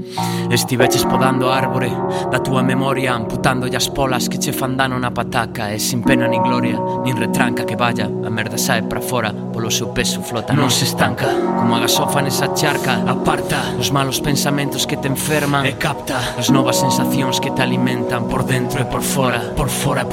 Estiveches podando a árbore da túa memoria, amputándolle as polas que che fan dano na pataca. E sin pena nin gloria, nin retranca que vaya, a merda sae para fora, polo seu peso flota, non se estanca. Como a gasofa nesa charca, aparta os malos pensamentos que te enferman e capta as novas sensacións que te alimentan por dentro e por fora, por fora e